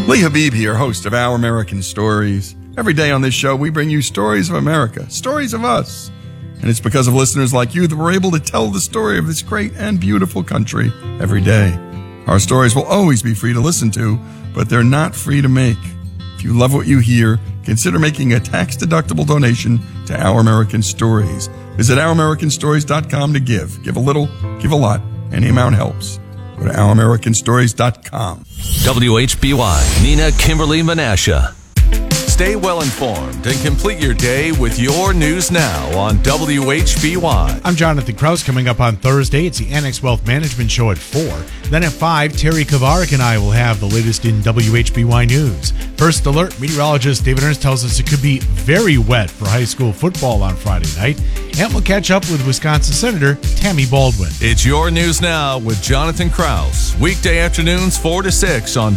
Lee Habib here, host of Our American Stories. Every day on this show, we bring you stories of America, stories of us. And it's because of listeners like you that we're able to tell the story of this great and beautiful country every day. Our stories will always be free to listen to, but they're not free to make. If you love what you hear, consider making a tax-deductible donation to Our American Stories. Visit OurAmericanStories.com to give. Give a little, give a lot. Any amount helps. Go to OurAmericanStories.com. WHBY, Nina Kimberly Menasha. Stay well informed and complete your day with your news now on WHBY. I'm Jonathan Krause. Coming up on Thursday, it's the Annex Wealth Management Show at 4. Then at 5, Terry Kavarik and I will have the latest in WHBY news. First alert, meteorologist David Ernst tells us it could be very wet for high school football on Friday night. And we'll catch up with Wisconsin Senator Tammy Baldwin. It's your news now with Jonathan Krause. Weekday afternoons 4 to 6 on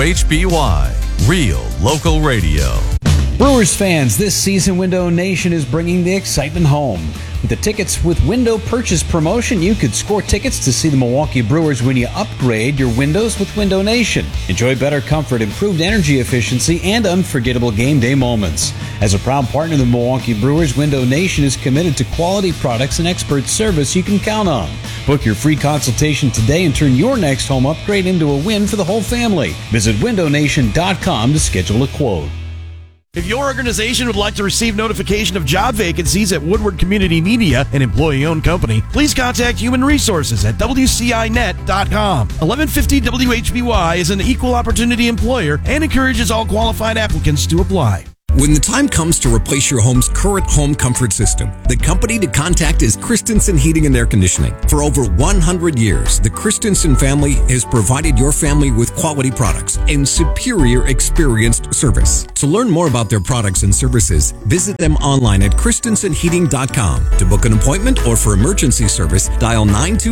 WHBY. Real local radio. Brewers fans, this season Window Nation is bringing the excitement home. With the Tickets with Window purchase promotion, you could score tickets to see the Milwaukee Brewers when you upgrade your windows with Window Nation. Enjoy better comfort, improved energy efficiency, and unforgettable game day moments. As a proud partner of the Milwaukee Brewers, Window Nation is committed to quality products and expert service you can count on. Book your free consultation today and turn your next home upgrade into a win for the whole family. Visit windownation.com to schedule a quote. If your organization would like to receive notification of job vacancies at Woodward Community Media, an employee-owned company, please contact Human Resources at WCINet.com. 1150 WHBY is an equal opportunity employer and encourages all qualified applicants to apply. When the time comes to replace your home's current home comfort system, the company to contact is Christensen Heating and Air Conditioning. For over 100 years, the Christensen family has provided your family with quality products and superior experienced service. To learn more about their products and services, visit them online at christensenheating.com. To book an appointment or for emergency service, dial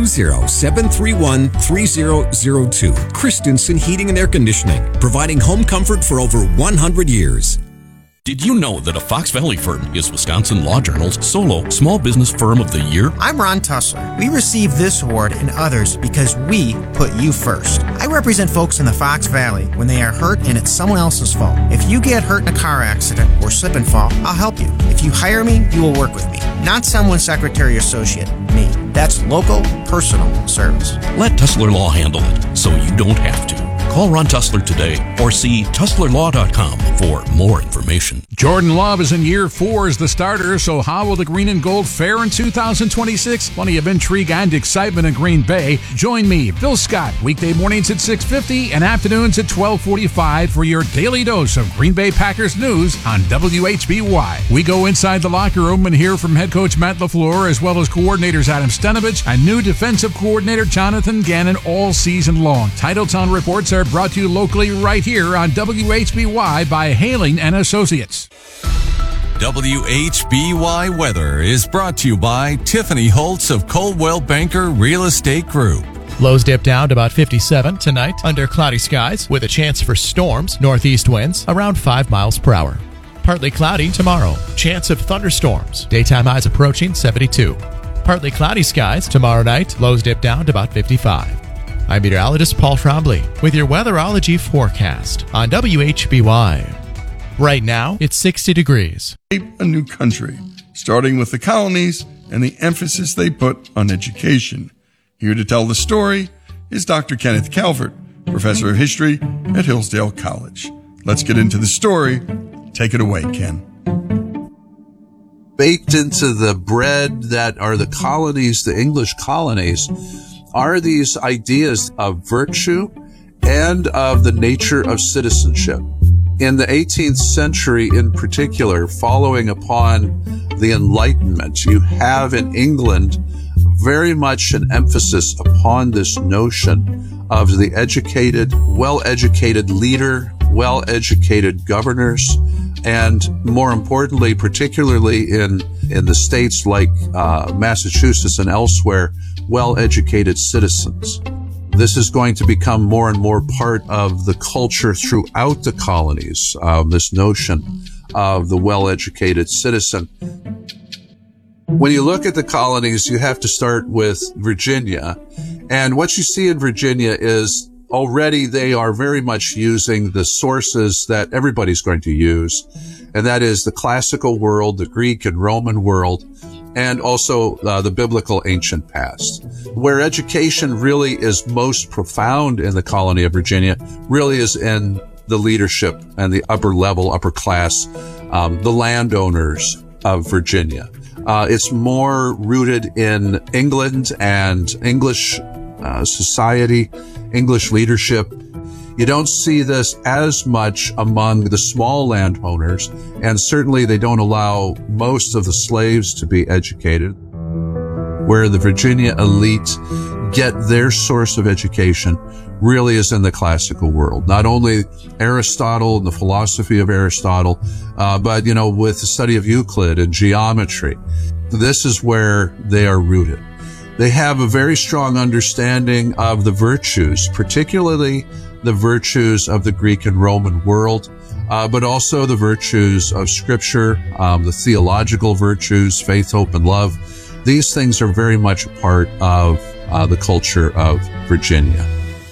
920-731-3002. Christensen Heating and Air Conditioning, providing home comfort for over 100 years. Did you know that a Fox Valley firm is Wisconsin Law Journal's solo Small Business Firm of the Year? I'm Ron Tussler. We received this award and others because we put you first. I represent folks in the Fox Valley when they are hurt and it's someone else's fault. If you get hurt in a car accident or slip and fall, I'll help you. If you hire me, you will work with me. Not someone's secretary or associate, me. That's local, personal service. Let Tussler Law handle it so you don't have to. Call Ron Tussler today or see TusslerLaw.com for more information. Jordan Love is in year 4 as the starter, so how will the Green and Gold fare in 2026? Plenty of intrigue and excitement in Green Bay. Join me, Bill Scott, weekday mornings at 6:50 and afternoons at 12:45 for your daily dose of Green Bay Packers news on WHBY. We go inside the locker room and hear from head coach Matt LaFleur as well as coordinators Adam Stenavich and new defensive coordinator Jonathan Gannon all season long. Titletown reports are brought to you locally right here on WHBY by Hailing and Associates. WHBY Weather is brought to you by Tiffany Holtz of Coldwell Banker Real Estate Group. Lows dip down to about 57 tonight under cloudy skies with a chance for storms, northeast winds around 5 miles per hour. Partly cloudy tomorrow, chance of thunderstorms, daytime highs approaching 72. Partly cloudy skies tomorrow night, lows dip down to about 55. I'm meteorologist Paul Trombley with your weatherology forecast on WHBY. Right now, it's 60 degrees. A new country, starting with the colonies and the emphasis they put on education. Here to tell the story is Dr. Kenneth Calvert, professor of history at Hillsdale College. Let's get into the story. Take it away, Ken. Baked into the bread that are the colonies, the English colonies, are these ideas of virtue and of the nature of citizenship. In the 18th century in particular, following upon the Enlightenment, you have in England very much an emphasis upon this notion of the educated, well-educated leader, well-educated governors, and more importantly, particularly in the states like Massachusetts and elsewhere, well-educated citizens. This is going to become more and more part of the culture throughout the colonies, this notion of the well-educated citizen. When you look at the colonies, you have to start with Virginia. And what you see in Virginia is already they are very much using the sources that everybody's going to use, and that is the classical world, the Greek and Roman world, and also the biblical ancient past. Where education really is most profound in the colony of Virginia really is in the leadership and the upper class, the landowners of Virginia. It's more rooted in England and English society, English leadership. You don't see this as much among the small landowners, and certainly they don't allow most of the slaves to be educated. Where the Virginia elite get their source of education really is in the classical world. Not only Aristotle and the philosophy of Aristotle, but, with the study of Euclid and geometry. This is where they are rooted. They have a very strong understanding of the virtues, particularly the virtues of the Greek and Roman world, but also the virtues of Scripture, the theological virtues, faith, hope, and love. These things are very much a part of the culture of Virginia.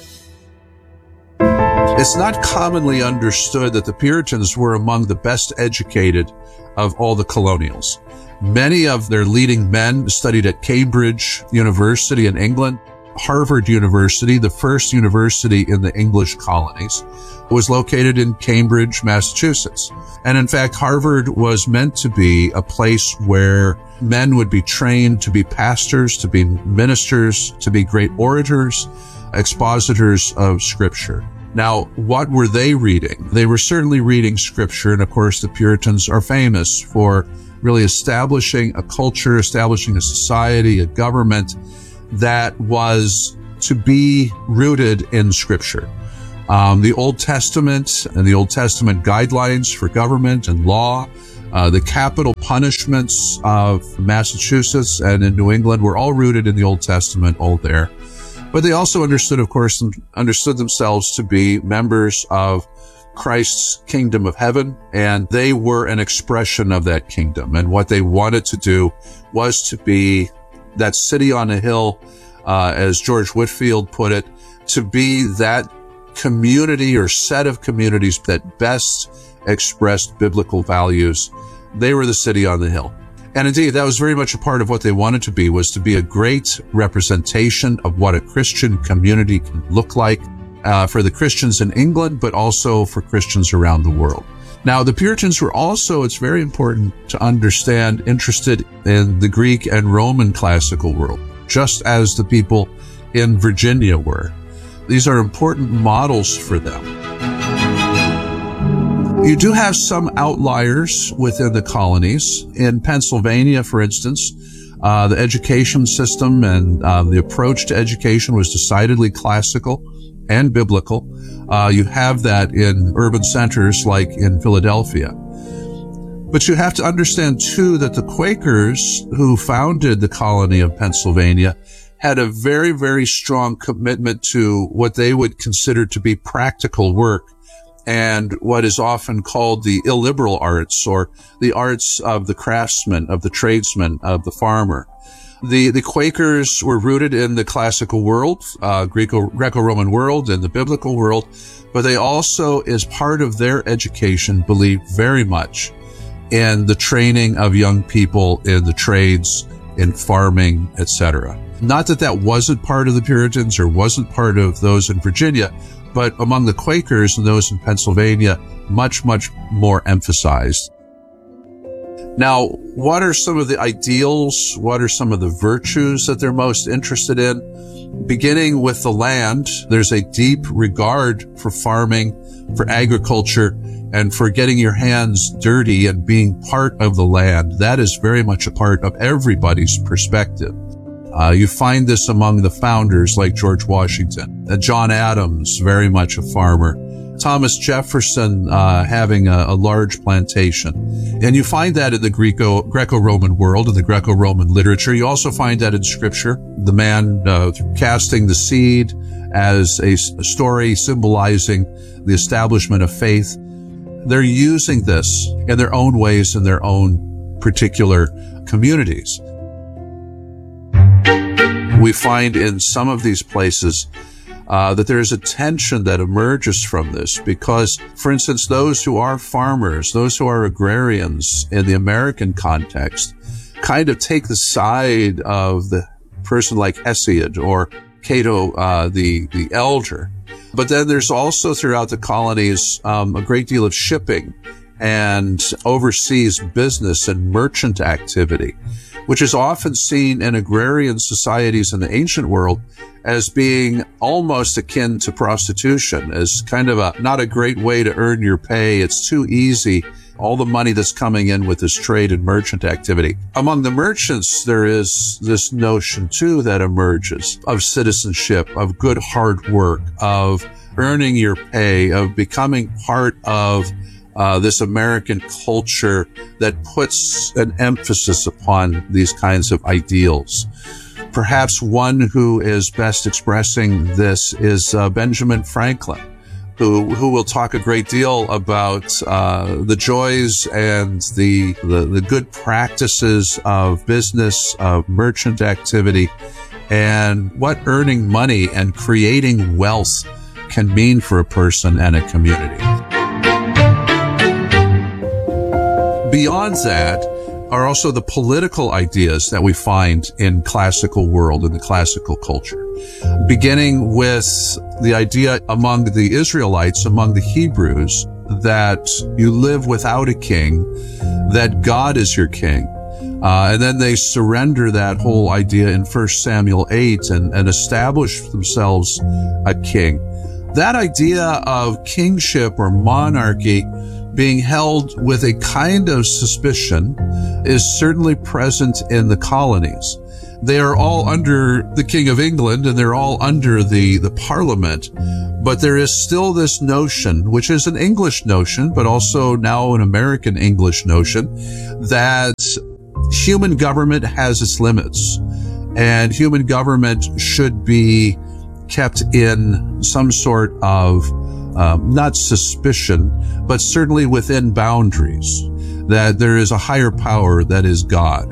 It's not commonly understood that the Puritans were among the best educated of all the colonials. Many of their leading men studied at Cambridge University in England. Harvard University, the first university in the English colonies, was located in Cambridge, Massachusetts. And in fact, Harvard was meant to be a place where men would be trained to be pastors, to be ministers, to be great orators, expositors of Scripture. Now, what were they reading? They were certainly reading Scripture, and of course the Puritans are famous for really establishing a culture, establishing a society, a government that was to be rooted in Scripture. The Old Testament and the Old Testament guidelines for government and law, the capital punishments of Massachusetts and in New England were all rooted in the Old Testament, all there. But they also understood themselves to be members of Christ's kingdom of heaven, and they were an expression of that kingdom. And what they wanted to do was to be that city on a hill, as George Whitefield put it, to be that community or set of communities that best expressed biblical values. They were the city on the hill. And indeed, that was very much a part of what they wanted to be, was to be a great representation of what a Christian community can look like for the Christians in England, but also for Christians around the world. Now, the Puritans were also, it's very important to understand, interested in the Greek and Roman classical world, just as the people in Virginia were. These are important models for them. You do have some outliers within the colonies. In Pennsylvania, for instance, the education system and the approach to education was decidedly classical and biblical. You have that in urban centers like in Philadelphia. But you have to understand, too, that the Quakers who founded the colony of Pennsylvania had a very, very strong commitment to what they would consider to be practical work and what is often called the illiberal arts, or the arts of the craftsman, of the tradesman, of the farmer. The Quakers were rooted in the classical world, Greco-Roman world, and the biblical world, but they also, as part of their education, believed very much in the training of young people in the trades, in farming, etc. Not that that wasn't part of the Puritans or wasn't part of those in Virginia, but among the Quakers and those in Pennsylvania, much, much more emphasized. Now, what are some of the ideals? What are some of the virtues that they're most interested in? Beginning with the land, there's a deep regard for farming, for agriculture, and for getting your hands dirty and being part of the land. That is very much a part of everybody's perspective. You find this among the founders like George Washington, John Adams, very much a farmer, Thomas Jefferson having a large plantation. And you find that in the Greco-Roman world, in the Greco-Roman literature. You also find that in Scripture, the man casting the seed as a story symbolizing the establishment of faith. They're using this in their own ways in their own particular communities. We find in some of these places that there's a tension that emerges from this because, for instance, those who are farmers, those who are agrarians in the American context, kind of take the side of the person like Hesiod or Cato the Elder. But then there's also throughout the colonies a great deal of shipping and overseas business and merchant activity, which is often seen in agrarian societies in the ancient world as being almost akin to prostitution, as kind of not a great way to earn your pay. It's too easy. All the money that's coming in with this trade and merchant activity. Among the merchants, there is this notion too that emerges of citizenship, of good hard work, of earning your pay, of becoming part of this American culture that puts an emphasis upon these kinds of ideals. Perhaps one who is best expressing this is Benjamin Franklin, who will talk a great deal about the joys and the good practices of business, of merchant activity, and what earning money and creating wealth can mean for a person and a community. Beyond that are also the political ideas that we find in classical world, in the classical culture, beginning with the idea among the Israelites, among the Hebrews, that you live without a king, that God is your king. And then they surrender that whole idea in 1 Samuel 8 and establish themselves a king. That idea of kingship or monarchy being held with a kind of suspicion is certainly present in the colonies. They are all under the King of England and they're all under the Parliament, but there is still this notion, which is an English notion, but also now an American English notion, that human government has its limits and human government should be kept in some sort of not suspicion, but certainly within boundaries, that there is a higher power that is God.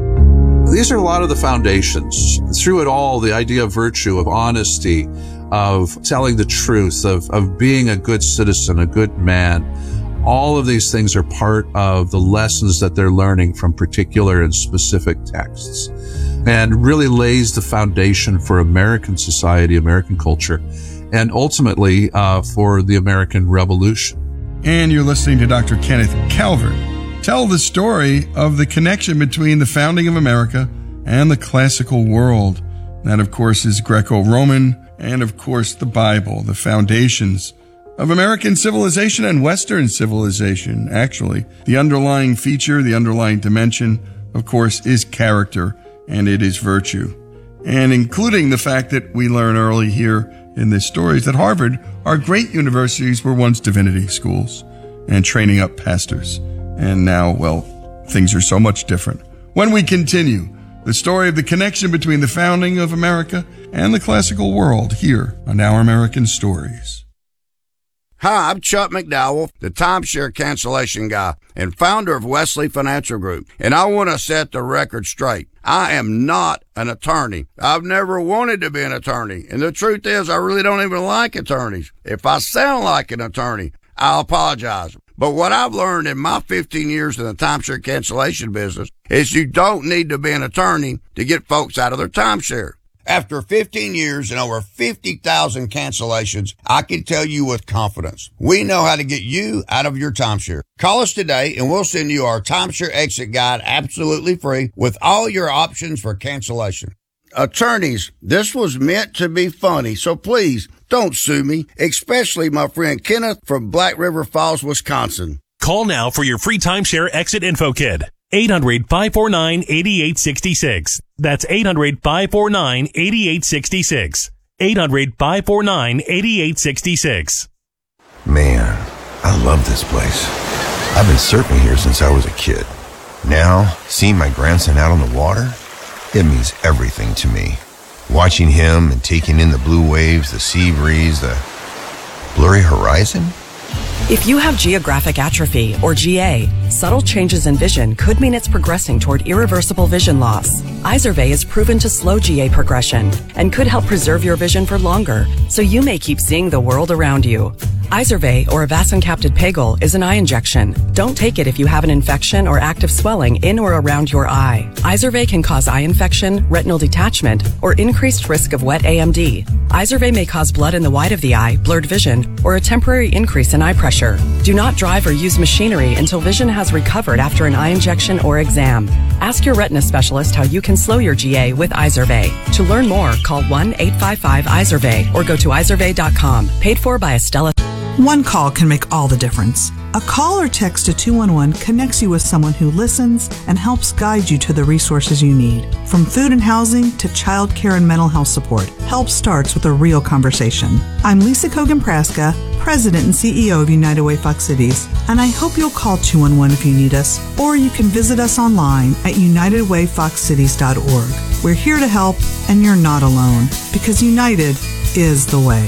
These are a lot of the foundations. Through it all, the idea of virtue, of honesty, of telling the truth, of being a good citizen, a good man, all of these things are part of the lessons that they're learning from particular and specific texts, and really lays the foundation for American society, American culture, and ultimately for the American Revolution. And you're listening to Dr. Kenneth Calvert tell the story of the connection between the founding of America and the classical world. That, of course, is Greco-Roman and, of course, the Bible, the foundations of American civilization and Western civilization. Actually, the underlying feature, the underlying dimension, of course, is character, and it is virtue. And including the fact that we learn early here in this story is that Harvard, our great universities, were once divinity schools and training up pastors. And now, well, things are so much different. When we continue the story of the connection between the founding of America and the classical world here on Our American Stories. Hi, I'm Chuck McDowell, the timeshare cancellation guy and founder of Wesley Financial Group, and I want to set the record straight. I am not an attorney. I've never wanted to be an attorney, and the truth is I really don't even like attorneys. If I sound like an attorney, I'll apologize. But what I've learned in my 15 years in the timeshare cancellation business is you don't need to be an attorney to get folks out of their timeshare. After 15 years and over 50,000 cancellations, I can tell you with confidence, we know how to get you out of your timeshare. Call us today and we'll send you our timeshare exit guide absolutely free with all your options for cancellation. Attorneys, this was meant to be funny, so please don't sue me, especially my friend Kenneth from Black River Falls, Wisconsin. Call now for your free timeshare exit info kit. 800-549-8866. That's 800-549-8866. 800-549-8866. Man, I love this place. I've been surfing here since I was a kid. Now, seeing my grandson out on the water, it means everything to me. Watching him and taking in the blue waves, the sea breeze, the blurry horizon, If you have geographic atrophy, or GA, subtle changes in vision could mean it's progressing toward irreversible vision loss. Izervay is proven to slow GA progression and could help preserve your vision for longer, so you may keep seeing the world around you. Izervay, or avacincaptad pegol, is an eye injection. Don't take it if you have an infection or active swelling in or around your eye. Izervay can cause eye infection, retinal detachment, or increased risk of wet AMD. Izervay may cause blood in the white of the eye, blurred vision, or a temporary increase in eye pressure. Do not drive or use machinery until vision has recovered after an eye injection or exam. Ask your retina specialist how you can slow your GA with Izervay. To learn more, call 1-855-IZERVAY or go to izervay.com. Paid for by Estella. One call can make all the difference. A call or text to 211 connects you with someone who listens and helps guide you to the resources you need. From food and housing to child care and mental health support, help starts with a real conversation. I'm Lisa Kogan-Praska, President and CEO of United Way Fox Cities, and I hope you'll call 211 if you need us, or you can visit us online at unitedwayfoxcities.org. We're here to help, and you're not alone, because United is the way.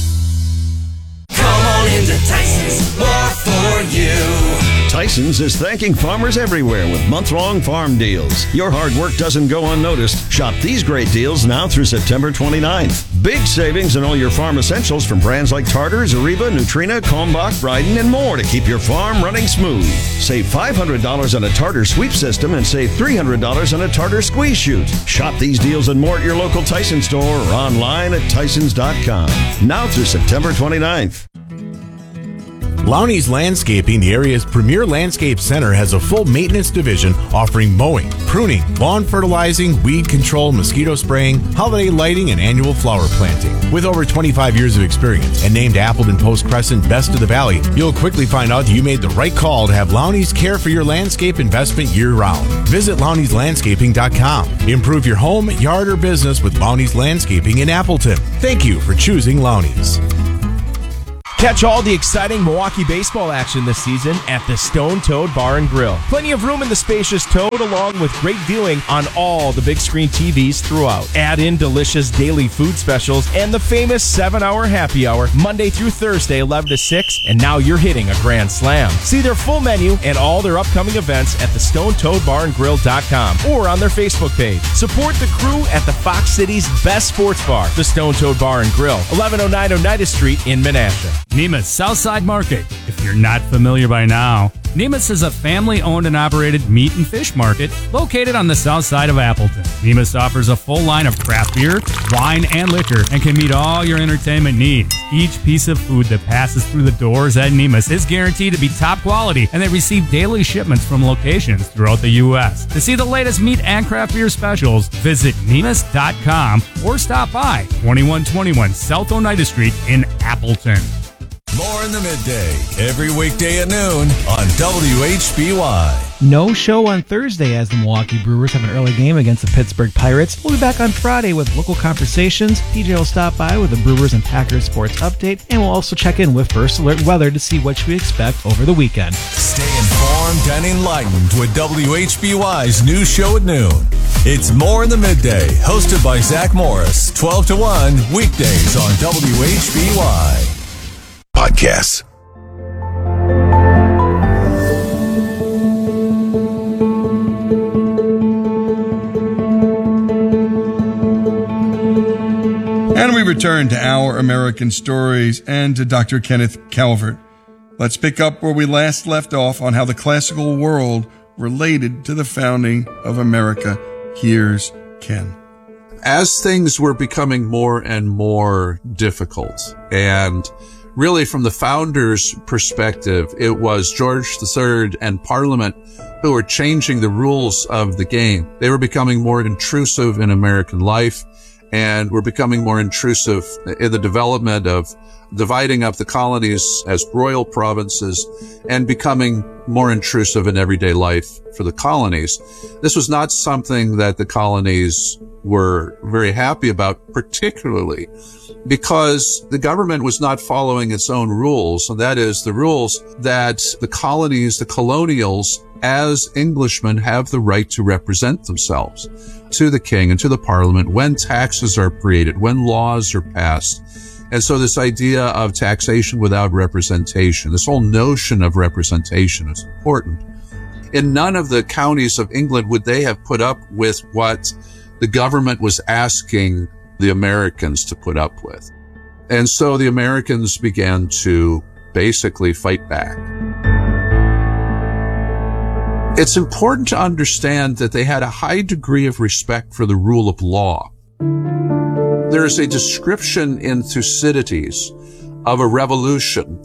Come on into Tyson's, more for you. Tyson's is thanking farmers everywhere with month-long farm deals. Your hard work doesn't go unnoticed. Shop these great deals now through September 29th. Big savings on all your farm essentials from brands like Tartar, Zariba, Nutrina, Kalmbach, Bryden, and more to keep your farm running smooth. Save $500 on a Tartar sweep system and save $300 on a Tartar squeeze chute. Shop these deals and more at your local Tyson store or online at Tysons.com. Now through September 29th. Lowney's Landscaping, the area's premier landscape center, has a full maintenance division offering mowing, pruning, lawn fertilizing, weed control, mosquito spraying, holiday lighting, and annual flower planting. With over 25 years of experience and named Appleton Post Crescent Best of the Valley, you'll quickly find out you made the right call to have Lowney's care for your landscape investment year-round. Visit Lowney'sLandscaping.com. Improve your home, yard, or business with Lowney's Landscaping in Appleton. Thank you for choosing Lowney's. Catch all the exciting Milwaukee baseball action this season at the Stone Toad Bar and Grill. Plenty of room in the spacious Toad, along with great viewing on all the big screen TVs throughout. Add in delicious daily food specials and the famous 7-hour happy hour Monday through Thursday, 11 to 6, and now you're hitting a grand slam. See their full menu and all their upcoming events at thestonetoadbarandgrill.com or on their Facebook page. Support the crew at the Fox City's best sports bar, the Stone Toad Bar and Grill, 1109 Oneida Street in Menasha. Nemus Southside Market. If you're not familiar by now, Nemus is a family-owned and operated meat and fish market located on the south side of Appleton. Nemus offers a full line of craft beer, wine, and liquor and can meet all your entertainment needs. Each piece of food that passes through the doors at Nemus is guaranteed to be top quality, and they receive daily shipments from locations throughout the U.S. To see the latest meat and craft beer specials, visit Nemus.com or stop by 2121 South Oneida Street in Appleton. More in the midday, every weekday at noon on WHBY. No show on Thursday as the Milwaukee Brewers have an early game against the Pittsburgh Pirates. We'll be back on Friday with local conversations. DJ will stop by with the Brewers and Packers sports update, and we'll also check in with First Alert Weather to see what we expect over the weekend. Stay informed and enlightened with WHBY's news show at noon. It's More in the Midday, hosted by Zach Morris, 12 to 1, weekdays on WHBY. Podcasts. And we return to Our American Stories and to Dr. Kenneth Calvert. Let's pick up where we last left off on how the classical world related to the founding of America. Here's Ken. As things were becoming more and more difficult, and really from the founders' perspective, it was George III and Parliament who were changing the rules of the game. They were becoming more intrusive in American life, and were becoming more intrusive in the development of dividing up the colonies as royal provinces and becoming more intrusive in everyday life for the colonies. This was not something that the colonies were very happy about, particularly because the government was not following its own rules, and that is the rules that the colonies, the colonials, as Englishmen have the right to represent themselves to the king and to the parliament when taxes are created, when laws are passed. And so this idea of taxation without representation, this whole notion of representation is important. In none of the counties of England would they have put up with what the government was asking the Americans to put up with. And so the Americans began to basically fight back. It's important to understand that they had a high degree of respect for the rule of law. There is a description in Thucydides of a revolution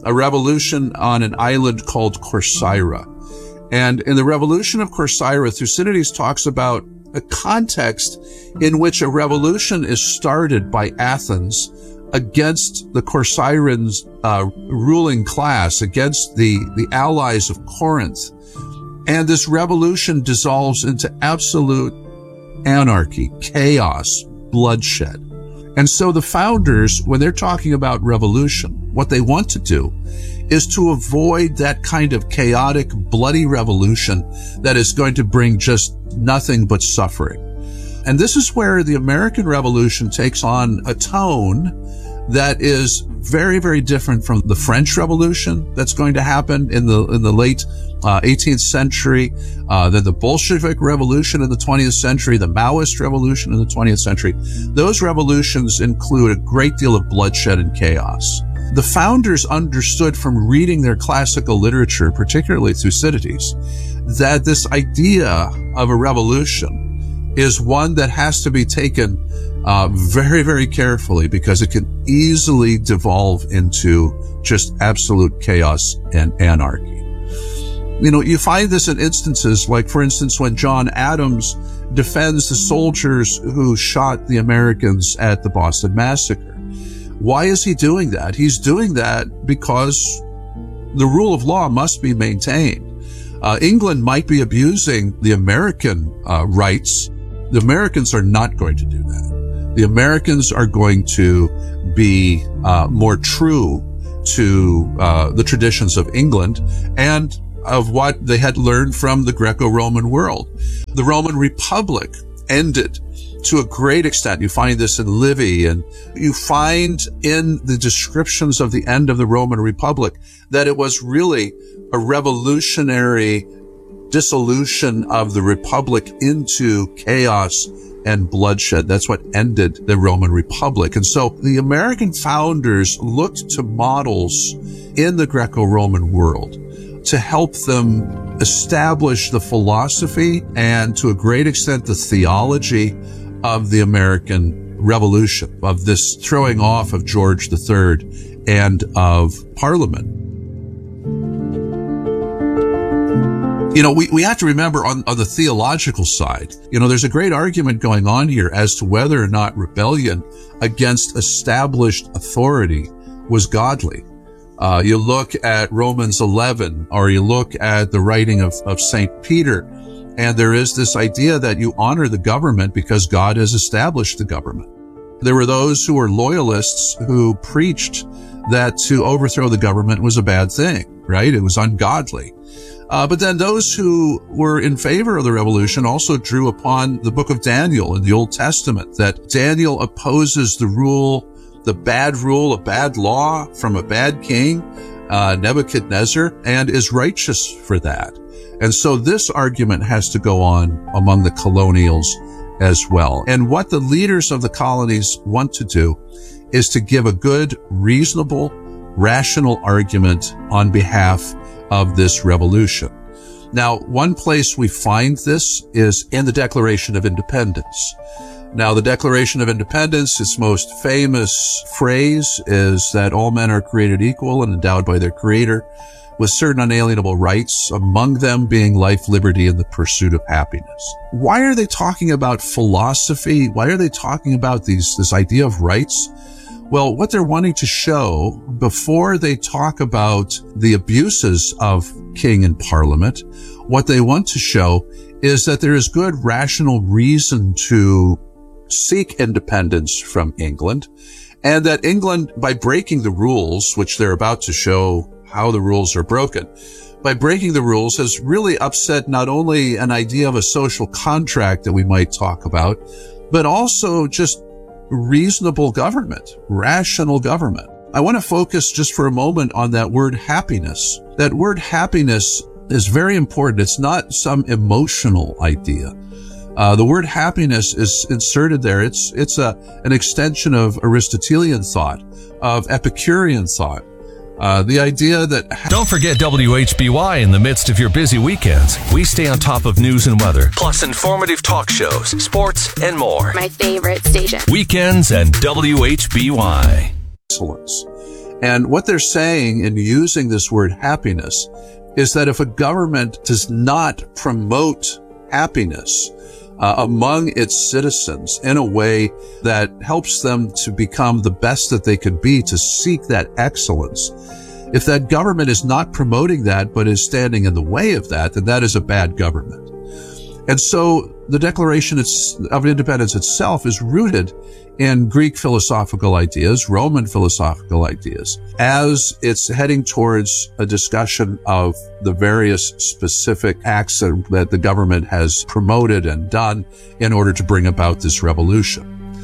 on an island called Corcyra. And in the revolution of Corcyra, Thucydides talks about a context in which a revolution is started by Athens against the Corcyrans' ruling class, against the allies of Corinth. And this revolution dissolves into absolute anarchy, chaos, bloodshed. And so the founders, when they're talking about revolution, what they want to do is to avoid that kind of chaotic, bloody revolution that is going to bring just nothing but suffering. And this is where the American Revolution takes on a tone that is very, very different from the French Revolution that's going to happen in the late 18th century, then the Bolshevik Revolution in the 20th century, the Maoist Revolution in the 20th century. Those revolutions include a great deal of bloodshed and chaos. The founders understood from reading their classical literature, particularly Thucydides, that this idea of a revolution is one that has to be taken very, very carefully, because it can easily devolve into just absolute chaos and anarchy. You know, you find this in instances like, for instance, when John Adams defends the soldiers who shot the Americans at the Boston Massacre. Why is he doing that? He's doing that because the rule of law must be maintained. England might be abusing the American rights. The Americans are not going to do that. The Americans are going to be more true to the traditions of England and of what they had learned from the Greco-Roman world. The Roman Republic ended to a great extent. You find this in Livy, and you find in the descriptions of the end of the Roman Republic that it was really a revolutionary dissolution of the Republic into chaos and bloodshed. That's what ended the Roman Republic. And so the American founders looked to models in the Greco-Roman world to help them establish the philosophy and, to a great extent, the theology of the American Revolution, of this throwing off of George III and of Parliament. You know, we have to remember on the theological side, you know, there's a great argument going on here as to whether or not rebellion against established authority was godly. You look at Romans 11, or you look at the writing of St. Peter, and there is this idea that you honor the government because God has established the government. There were those who were loyalists who preached that to overthrow the government was a bad thing, right? It was ungodly. But then those who were in favor of the revolution also drew upon the book of Daniel in the Old Testament, that Daniel opposes the bad rule, a bad law from a bad king, Nebuchadnezzar, and is righteous for that. And so this argument has to go on among the colonials as well. And what the leaders of the colonies want to do is to give a good, reasonable, rational argument on behalf of this revolution. Now, one place we find this is in the Declaration of Independence. Now, the Declaration of Independence, its most famous phrase is that all men are created equal and endowed by their Creator with certain unalienable rights, among them being life, liberty, and the pursuit of happiness. Why are they talking about philosophy? Why are they talking about this idea of rights? Well, what they're wanting to show before they talk about the abuses of king and parliament, what they want to show is that there is good rational reason to seek independence from England, and that England, by breaking the rules, which they're about to show how the rules are broken, by breaking the rules has really upset not only an idea of a social contract that we might talk about, but also just reasonable government, rational government. I want to focus just for a moment on that word happiness. That word happiness is very important. It's not some emotional idea. The word happiness is inserted there. It's an extension of Aristotelian thought, of Epicurean thought. The idea that... Don't forget WHBY in the midst of your busy weekends. We stay on top of news and weather, plus informative talk shows, sports, and more. My favorite station. Weekends and WHBY. Excellence. And what they're saying in using this word happiness is that if a government does not promote happiness among its citizens in a way that helps them to become the best that they could be, to seek that excellence, if that government is not promoting that but is standing in the way of that, then that is a bad government. And so the Declaration of Independence itself is rooted in Greek philosophical ideas, Roman philosophical ideas, as it's heading towards a discussion of the various specific acts that the government has promoted and done in order to bring about this revolution.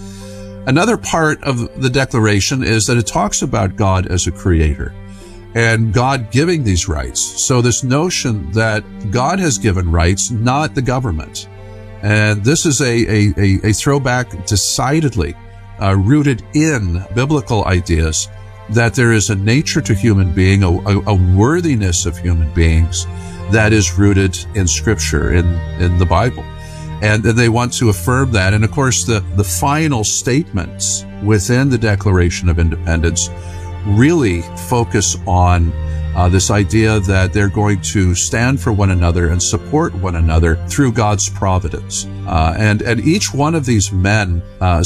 Another part of the Declaration is that it talks about God as a creator and God giving these rights. So this notion that God has given rights, not the government. And this is a throwback decidedly rooted in biblical ideas that there is a nature to human being, a worthiness of human beings that is rooted in Scripture, in the Bible. And they want to affirm that. And of course, the final statements within the Declaration of Independence really focus on this idea that they're going to stand for one another and support one another through God's providence. And each one of these men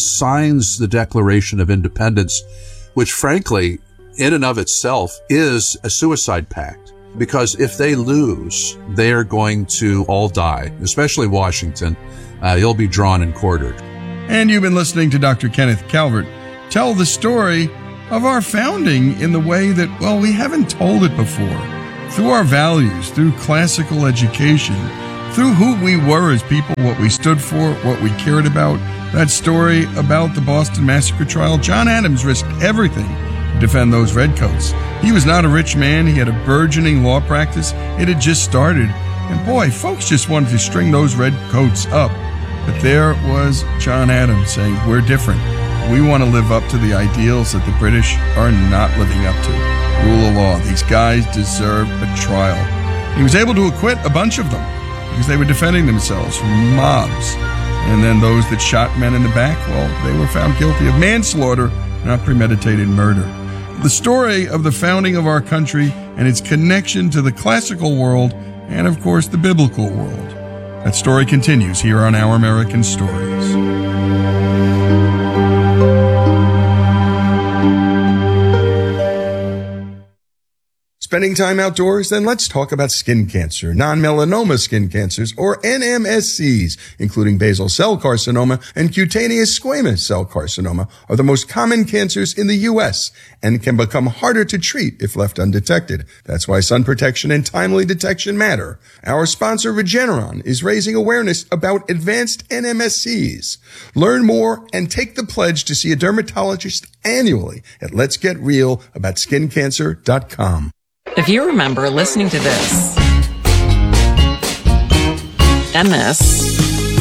signs the Declaration of Independence, which frankly, in and of itself, is a suicide pact. Because if they lose, they are going to all die, especially Washington. He'll be drawn and quartered. And you've been listening to Dr. Kenneth Calvert tell the story of our founding in the way that, well, we haven't told it before. Through our values, through classical education, through who we were as people, what we stood for, what we cared about. That story about the Boston Massacre trial, John Adams risked everything to defend those redcoats. He was not a rich man. He had a burgeoning law practice. It had just started. And boy, folks just wanted to string those redcoats up. But there was John Adams saying, we're different. We want to live up to the ideals that the British are not living up to. Rule of law. These guys deserve a trial. He was able to acquit a bunch of them because they were defending themselves from mobs. And then those that shot men in the back, well, they were found guilty of manslaughter, not premeditated murder. The story of the founding of our country and its connection to the classical world and, of course, the biblical world. That story continues here on Our American Stories. Spending time outdoors? Then let's talk about skin cancer. Non-melanoma skin cancers, or NMSCs, including basal cell carcinoma and cutaneous squamous cell carcinoma, are the most common cancers in the U.S. and can become harder to treat if left undetected. That's why sun protection and timely detection matter. Our sponsor, Regeneron, is raising awareness about advanced NMSCs. Learn more and take the pledge to see a dermatologist annually at letsgetrealaboutSkinCancer.com. If you remember listening to this, and this,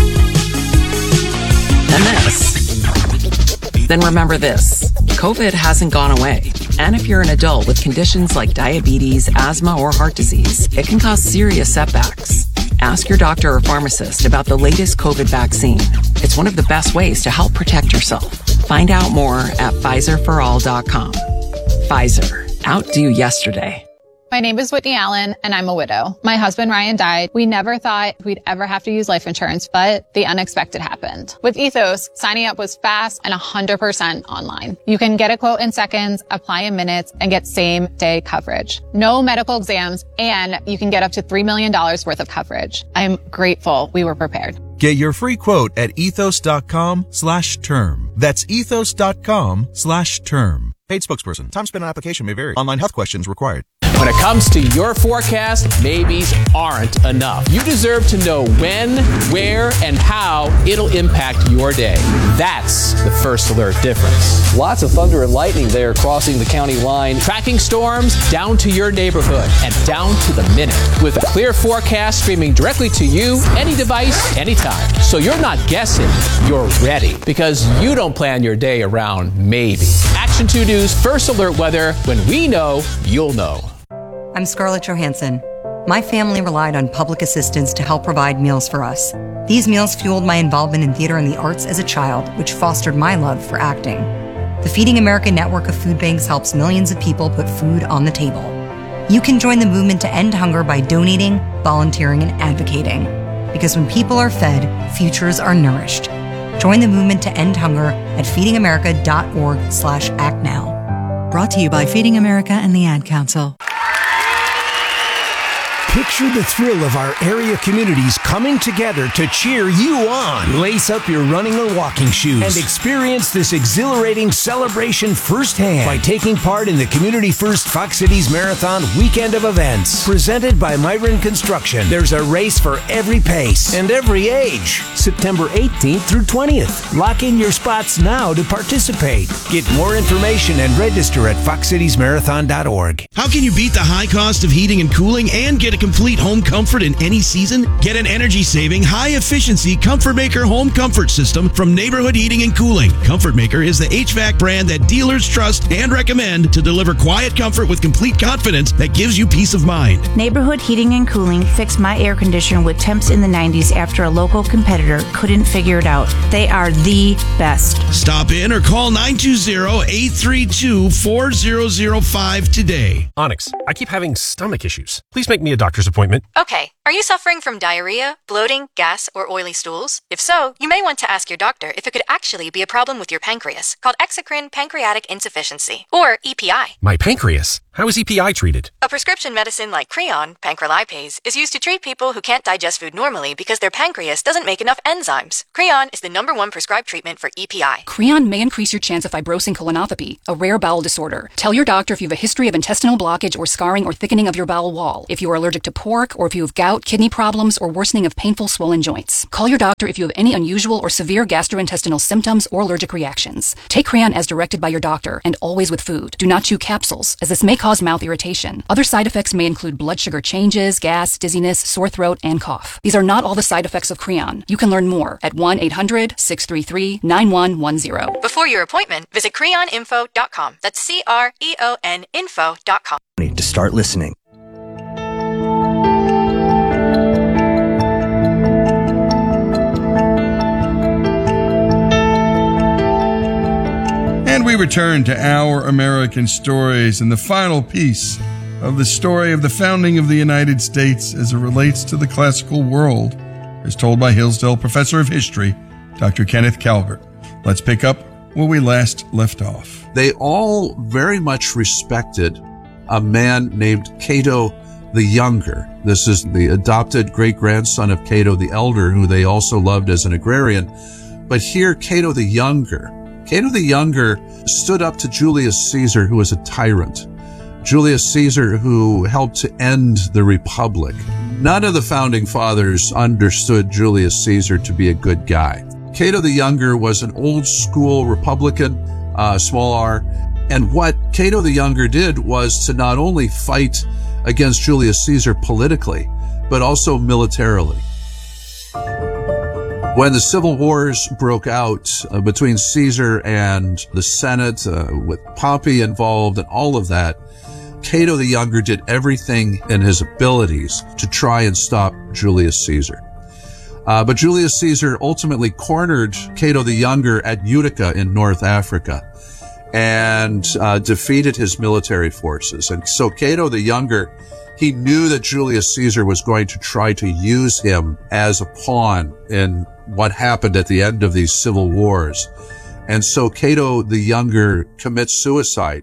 and this, then remember this. COVID hasn't gone away. And if you're an adult with conditions like diabetes, asthma, or heart disease, it can cause serious setbacks. Ask your doctor or pharmacist about the latest COVID vaccine. It's one of the best ways to help protect yourself. Find out more at PfizerForAll.com. Pfizer. Outdo yesterday. My name is Whitney Allen, and I'm a widow. My husband, Ryan, died. We never thought we'd ever have to use life insurance, but the unexpected happened. With Ethos, signing up was fast and 100% online. You can get a quote in seconds, apply in minutes, and get same-day coverage. No medical exams, and you can get up to $3 million worth of coverage. I'm grateful we were prepared. Get your free quote at ethos.com/term. That's ethos.com/term. Paid spokesperson. Time spent on application may vary. Online health questions required. When it comes to your forecast, maybes aren't enough. You deserve to know when, where, and how it'll impact your day. That's the First Alert difference. Lots of thunder and lightning there crossing the county line. Tracking storms down to your neighborhood and down to the minute. With a clear forecast streaming directly to you, any device, anytime. So you're not guessing, you're ready. Because you don't plan your day around maybe. Action 2 News First Alert weather. When we know, you'll know. I'm Scarlett Johansson. My family relied on public assistance to help provide meals for us. These meals fueled my involvement in theater and the arts as a child, which fostered my love for acting. The Feeding America network of food banks helps millions of people put food on the table. You can join the movement to end hunger by donating, volunteering, and advocating. Because when people are fed, futures are nourished. Join the movement to end hunger at feedingamerica.org/actnow. Brought to you by Feeding America and the Ad Council. Picture the thrill of our area communities coming together to cheer you on. Lace up your running or walking shoes and experience this exhilarating celebration firsthand by taking part in the Community First Fox Cities Marathon weekend of events. Presented by Myron Construction, there's a race for every pace and every age. September 18th through 20th. Lock in your spots now to participate. Get more information and register at foxcitiesmarathon.org. How can you beat the high cost of heating and cooling and get a complete home comfort in any season? Get an energy-saving, high-efficiency Comfort Maker home comfort system from Neighborhood Heating and Cooling. Comfort Maker is the HVAC brand that dealers trust and recommend to deliver quiet comfort with complete confidence that gives you peace of mind. Neighborhood Heating and Cooling fixed my air conditioner with temps in the 90s after a local competitor couldn't figure it out. They are the best. Stop in or call 920-832-4005 today. Onyx, I keep having stomach issues. Please make me a doctor's appointment. Okay, are you suffering from diarrhea, bloating, gas, or oily stools? If so, you may want to ask your doctor if it could actually be a problem with your pancreas, called exocrine pancreatic insufficiency, or EPI. My pancreas? How is EPI treated? A prescription medicine like Creon, pancrelipase, is used to treat people who can't digest food normally because their pancreas doesn't make enough enzymes. Creon is the #1 prescribed treatment for EPI. Creon may increase your chance of fibrosing colonopathy, a rare bowel disorder. Tell your doctor if you have a history of intestinal blockage or scarring or thickening of your bowel wall, if you are allergic to pork, or if you have gout, kidney problems, or worsening of painful swollen joints. Call your doctor if you have any unusual or severe gastrointestinal symptoms or allergic reactions. Take Creon as directed by your doctor and always with food. Do not chew capsules, as this may cause mouth irritation. Other side effects may include blood sugar changes, gas, dizziness, sore throat, and cough. These are not all the side effects of Creon. You can learn more at 1-800-633-9110. Before your appointment, visit creoninfo.com. That's CREON info.com. To start listening. And we return to Our American Stories and the final piece of the story of the founding of the United States as it relates to the classical world, as told by Hillsdale Professor of History, Dr. Kenneth Calvert. Let's pick up where we last left off. They all very much respected a man named Cato the Younger. This is the adopted great-grandson of Cato the Elder, who they also loved as an agrarian. But here, Cato the Younger stood up to Julius Caesar, who was a tyrant. Julius Caesar, who helped to end the Republic. None of the founding fathers understood Julius Caesar to be a good guy. Cato the Younger was an old-school Republican, small r, and what Cato the Younger did was to not only fight against Julius Caesar politically, but also militarily. When the civil wars broke out between Caesar and the Senate, with Pompey involved and all of that, Cato the Younger did everything in his abilities to try and stop Julius Caesar. But Julius Caesar ultimately cornered Cato the Younger at Utica in North Africa and defeated his military forces. And so Cato the Younger, he knew that Julius Caesar was going to try to use him as a pawn in what happened at the end of these civil wars. And so Cato the Younger commits suicide.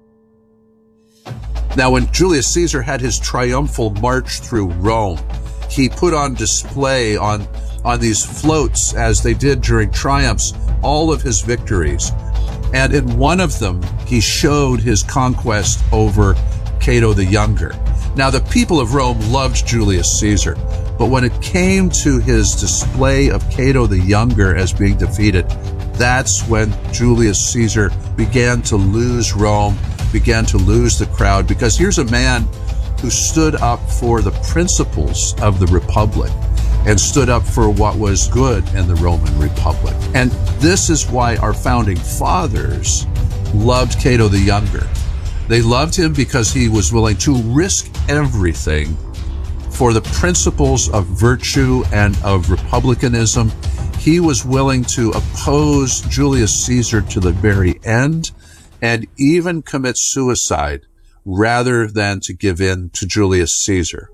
Now, when Julius Caesar had his triumphal march through Rome, he put on display on these floats, as they did during triumphs, all of his victories. And in one of them, he showed his conquest over Cato the Younger. Now, the people of Rome loved Julius Caesar, but when it came to his display of Cato the Younger as being defeated, that's when Julius Caesar began to lose Rome, began to lose the crowd, because here's a man who stood up for the principles of the Republic and stood up for what was good in the Roman Republic. And this is why our founding fathers loved Cato the Younger. They loved him because he was willing to risk everything for the principles of virtue and of republicanism. He was willing to oppose Julius Caesar to the very end and even commit suicide rather than to give in to Julius Caesar.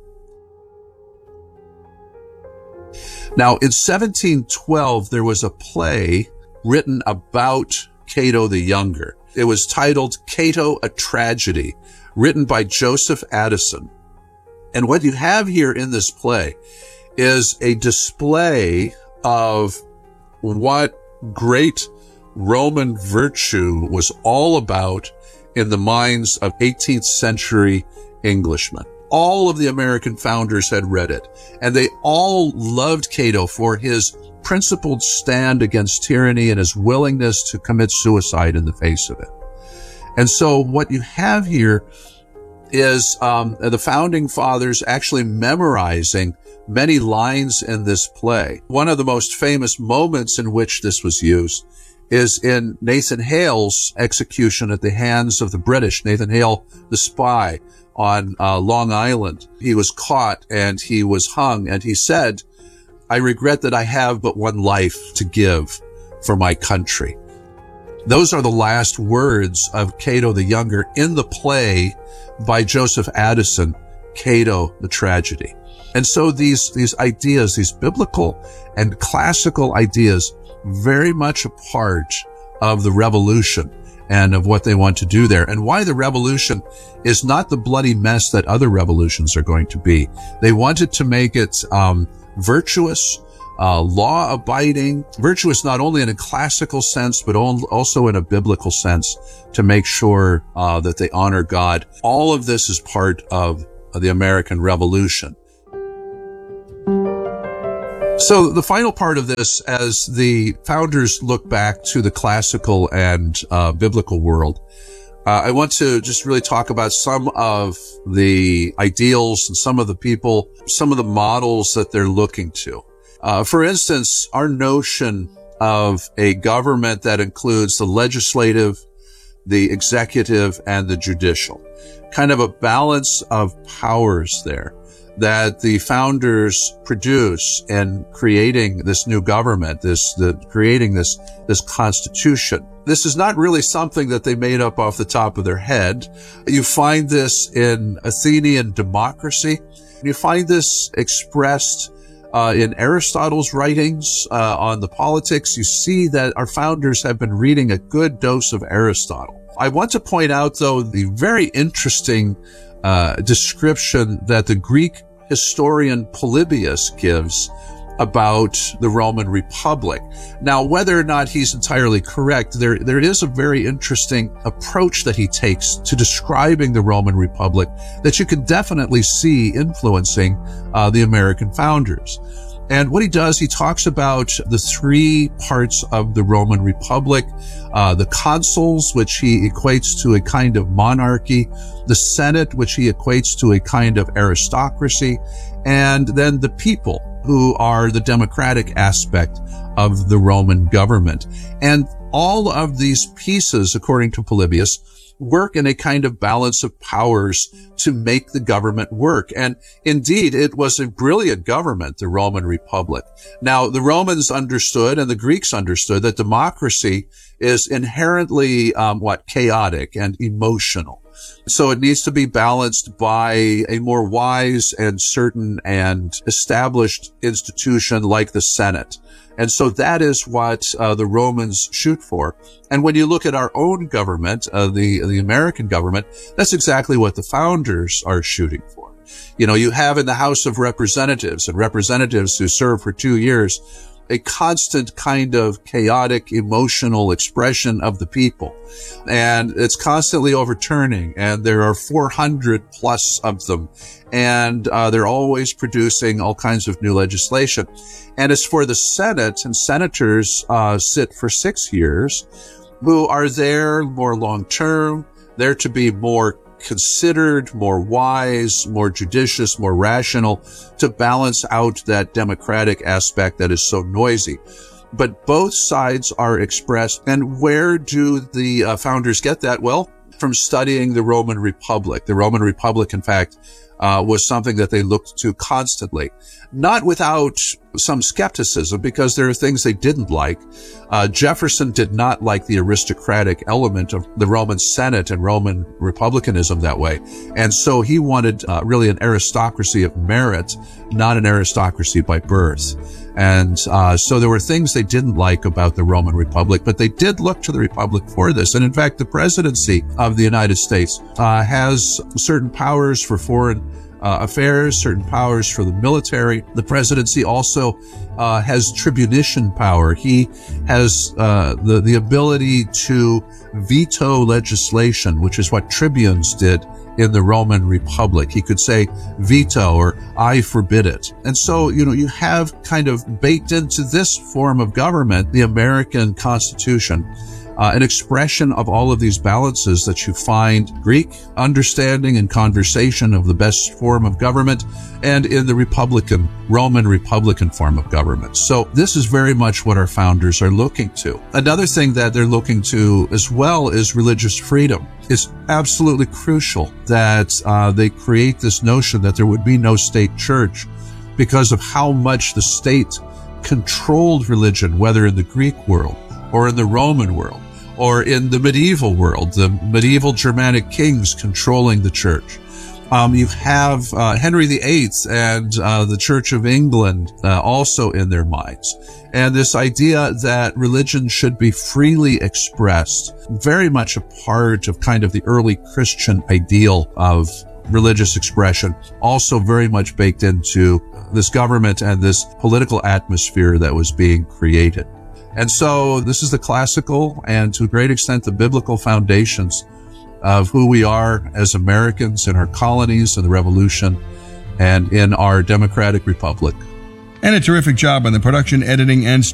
Now, in 1712, there was a play written about Cato the Younger. It was titled Cato, a Tragedy, written by Joseph Addison. And what you have here in this play is a display of what great Roman virtue was all about in the minds of 18th century Englishmen. All of the American founders had read it, and they all loved Cato for his principled stand against tyranny and his willingness to commit suicide in the face of it. And so what you have here is the founding fathers actually memorizing many lines in this play. One of the most famous moments in which this was used is in Nathan Hale's execution at the hands of the British. Nathan Hale, the spy on Long Island. He was caught and he was hung, and he said, "I regret that I have but one life to give for my country." Those are the last words of Cato the Younger in the play by Joseph Addison, Cato the Tragedy. And so these ideas, these biblical and classical ideas, very much a part of the revolution and of what they want to do there, and why the revolution is not the bloody mess that other revolutions are going to be. They wanted to make it virtuous, law-abiding, virtuous not only in a classical sense, but also in a biblical sense, to make sure that they honor God. All of this is part of the American Revolution. So the final part of this, as the founders look back to the classical and biblical world, I want to just really talk about some of the ideals and some of the people, some of the models that they're looking to. For instance, our notion of a government that includes the legislative, the executive, and the judicial, kind of a balance of powers there that the founders produce in creating this new government, creating this constitution. This is not really something that they made up off the top of their head. You find this in Athenian democracy. You find this expressed in Aristotle's writings on the politics. You see that our founders have been reading a good dose of Aristotle. I want to point out, though, the very interesting description that the Greek historian Polybius gives about the Roman Republic. Now, whether or not he's entirely correct, there is a very interesting approach that he takes to describing the Roman Republic that you can definitely see influencing the American founders. And what he does, he talks about the three parts of the Roman Republic, the consuls, which he equates to a kind of monarchy, the Senate, which he equates to a kind of aristocracy, and then the people, who are the democratic aspect of the Roman government. And all of these pieces, according to Polybius, work in a kind of balance of powers to make the government work. And indeed, it was a brilliant government, the Roman Republic. Now, the Romans understood and the Greeks understood that democracy is inherently, chaotic and emotional. So it needs to be balanced by a more wise and certain and established institution like the Senate. And so that is what the Romans shoot for. And when you look at our own government, the American government, that's exactly what the founders are shooting for. You know, you have in the House of Representatives and representatives who serve for 2 years, a constant kind of chaotic emotional expression of the people. And it's constantly overturning, and there are 400 plus of them. And they're always producing all kinds of new legislation. And as for the Senate, and senators sit for 6 years, who are there more long-term, there to be more considered, more wise, more judicious, more rational, to balance out that democratic aspect that is so noisy. But both sides are expressed. And where do the founders get that? Well, from studying the Roman Republic. The Roman Republic, in fact, was something that they looked to constantly. Not without some skepticism, because there are things they didn't like. Jefferson did not like the aristocratic element of the Roman Senate and Roman republicanism that way. And so he wanted really an aristocracy of merit, not an aristocracy by birth. And so there were things they didn't like about the Roman Republic, but they did look to the Republic for this. And in fact, the presidency of the United States has certain powers for foreign affairs, certain powers for the military. The presidency also has tribunician power. He has the ability to veto legislation, which is what tribunes did in the Roman Republic. He could say veto or I forbid it. And so, you have kind of baked into this form of government, the American Constitution, an expression of all of these balances that you find Greek understanding and conversation of the best form of government, and in the Roman Republican form of government. So this is very much what our founders are looking to. Another thing that they're looking to as well is religious freedom. It's absolutely crucial that they create this notion that there would be no state church because of how much the state controlled religion, whether in the Greek world or in the Roman world, or in the medieval world, the medieval Germanic kings controlling the church. You have Henry VIII and the Church of England also in their minds. And this idea that religion should be freely expressed, very much a part of kind of the early Christian ideal of religious expression, also very much baked into this government and this political atmosphere that was being created. And so this is the classical and to a great extent the biblical foundations of who we are as Americans in our colonies and the Revolution and in our democratic republic. And a terrific job on the production, editing, and